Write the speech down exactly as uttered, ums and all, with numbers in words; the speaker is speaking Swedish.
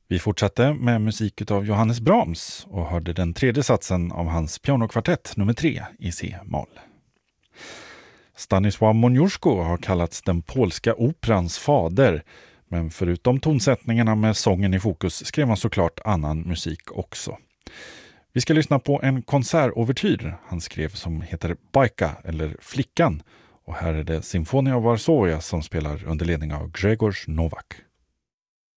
Vi fortsatte med musik av Johannes Brahms och hörde den tredje satsen av hans pianokvartett nummer tre i C-moll. Stanisław Moniuszko har kallats den polska operans fader, men förutom tonsättningarna med sången i fokus skrev han såklart annan musik också. Vi ska lyssna på en konsertovertyr han skrev som heter Bajka eller Flickan, och här är det Symfonia Varsovia som spelar under ledning av Grzegorz Nowak.